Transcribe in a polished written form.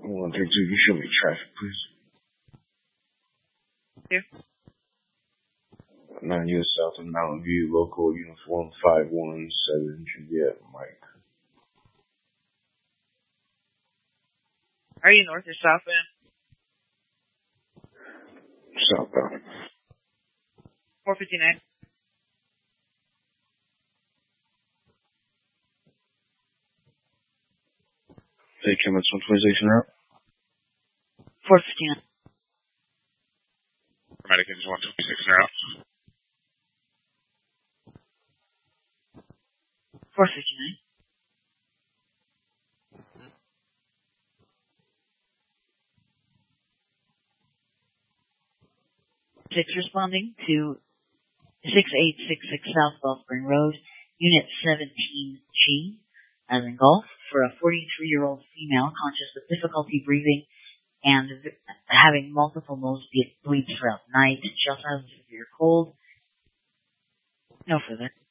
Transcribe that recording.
132, you show me traffic, please. Here. 9 U.S. South of Mountain View, local uniform 517 Juliet, Mike. Are you north or southbound? Southbound. 459. Take him at 126 route. 459. Paramedic is 126 route. 459. Six responding to 6866 South Bell Spring Road, Unit 17G, as in golf, for a 43-year-old female conscious of difficulty breathing and having multiple nosebleeds throughout the night. She also has a severe cold. No further.